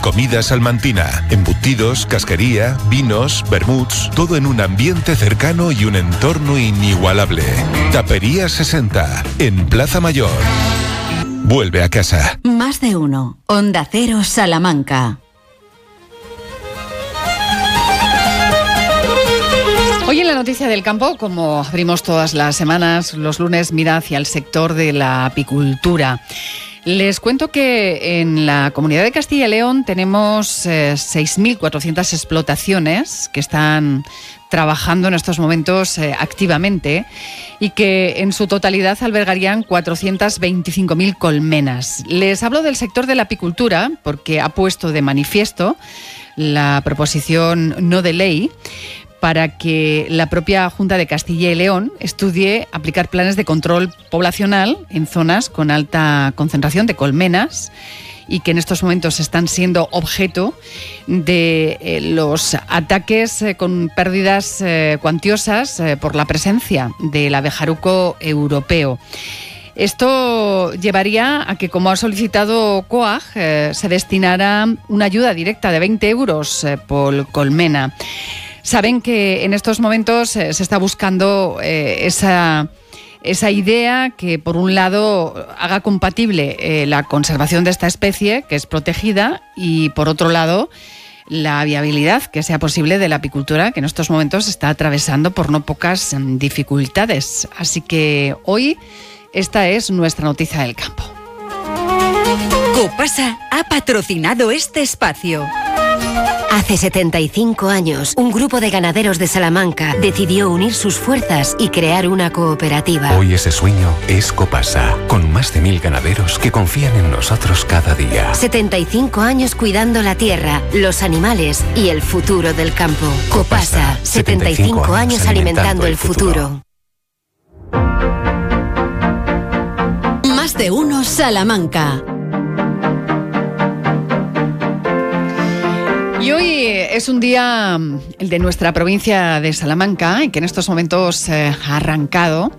Comida salmantina, embutidos, casquería, vinos, vermuts, todo en un ambiente cercano y un entorno inigualable. Tapería 60, en Plaza Mayor. Vuelve a casa. Más de uno. Onda Cero Salamanca. Hoy en la noticia del campo, como abrimos todas las semanas, los lunes mira hacia el sector de la apicultura. Les cuento que en la Comunidad de Castilla y León tenemos 6.400 explotaciones que están trabajando en estos momentos activamente y que en su totalidad albergarían 425.000 colmenas. Les hablo del sector de la apicultura porque ha puesto de manifiesto la proposición no de ley para que la propia Junta de Castilla y León estudie aplicar planes de control poblacional en zonas con alta concentración de colmenas y que en estos momentos están siendo objeto de los ataques con pérdidas cuantiosas por la presencia del abejaruco europeo. Esto llevaría a que, como ha solicitado COAG, se destinara una ayuda directa de 20 euros por colmena. Saben que en estos momentos se está buscando esa idea que, por un lado, haga compatible la conservación de esta especie, que es protegida, y, por otro lado, la viabilidad que sea posible de la apicultura, que en estos momentos está atravesando por no pocas dificultades. Así que hoy esta es nuestra noticia del campo. Copasa ha patrocinado este espacio. Hace 75 años, un grupo de ganaderos de Salamanca decidió unir sus fuerzas y crear una cooperativa. Hoy ese sueño es Copasa, con más de 1.000 ganaderos que confían en nosotros cada día. 75 años cuidando la tierra, los animales y el futuro del campo. Copasa, 75 años alimentando el futuro. Más de uno Salamanca. Y hoy es un día, el de nuestra provincia de Salamanca, y que en estos momentos ha arrancado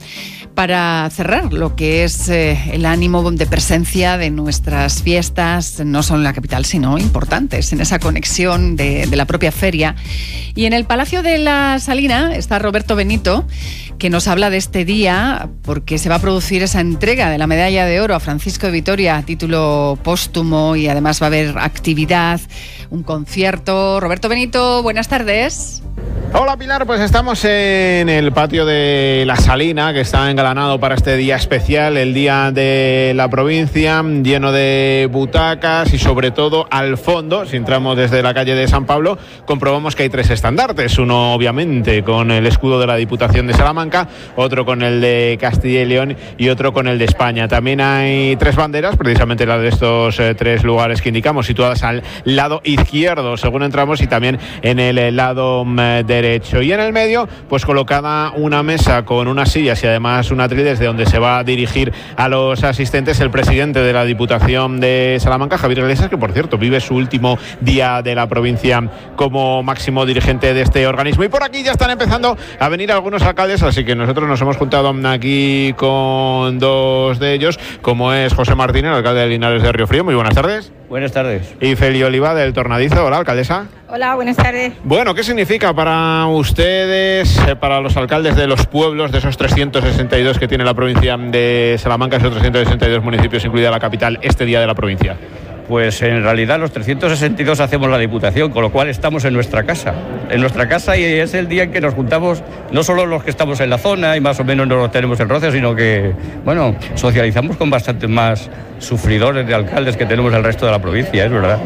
para cerrar lo que es el ánimo de presencia de nuestras fiestas, no solo en la capital, sino importantes, en esa conexión de la propia feria. Y en el Palacio de la Salina está Roberto Benito, que nos habla de este día, porque se va a producir esa entrega de la medalla de oro a Francisco de Vitoria a título póstumo, y además va a haber actividad, un concierto. Roberto Benito, buenas tardes. Hola Pilar, pues estamos en el patio de La Salina, que está engalanado para este día especial, el día de la provincia, lleno de butacas y sobre todo al fondo, si entramos desde la calle de San Pablo, comprobamos que hay 3 estandartes, uno obviamente con el escudo de la Diputación de Salamanca, otro con el de Castilla y León y otro con el de España. También hay 3 banderas, precisamente las de estos 3 lugares que indicamos, situadas al lado izquierdo según entramos, y también en el lado derecho. Y en el medio, pues colocada una mesa con unas sillas y además un atril desde donde se va a dirigir a los asistentes el presidente de la Diputación de Salamanca, Javier Iglesias, que por cierto vive su último día de la provincia como máximo dirigente de este organismo. Y por aquí ya están empezando a venir algunos alcaldes, así que nosotros nos hemos juntado aquí con 2 de ellos, como es José Martínez, alcalde de Linares de Riofrío. Muy buenas tardes. Buenas tardes. Y Feli Oliva, del Tornadizo. Hola, alcaldesa. Hola, buenas tardes. Bueno, ¿qué significa para ustedes, para los alcaldes de los pueblos, de esos 362 que tiene la provincia de Salamanca, esos 362 municipios, incluida la capital, este día de la provincia? Pues en realidad los 362 hacemos la Diputación, con lo cual estamos en nuestra casa. En nuestra casa, y es el día en que nos juntamos, no solo los que estamos en la zona y más o menos no lo tenemos en roce, sino que, bueno, socializamos con bastantes más sufridores de alcaldes que tenemos el resto de la provincia, es verdad.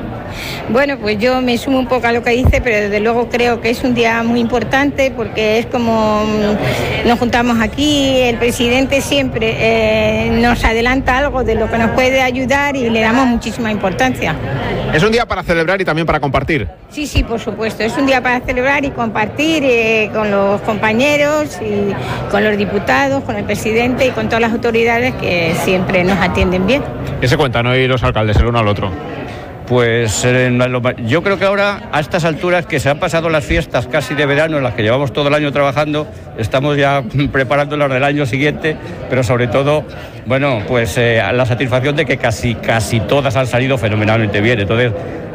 Bueno, pues yo me sumo un poco a lo que dice, pero desde luego creo que es un día muy importante porque es como nos juntamos aquí, el presidente siempre nos adelanta algo de lo que nos puede ayudar y le damos muchísima importancia. Es un día para celebrar y también para compartir. Sí, sí, por supuesto, es un día para celebrar y compartir con los compañeros y con los diputados, con el presidente y con todas las autoridades que siempre nos atienden bien. ¿Qué se cuentan hoy los alcaldes el uno al otro? Pues yo creo que ahora, a estas alturas que se han pasado las fiestas casi de verano, en las que llevamos todo el año trabajando, estamos ya preparando las del año siguiente, pero sobre todo, bueno, pues la satisfacción de que casi todas han salido fenomenalmente bien. Entonces,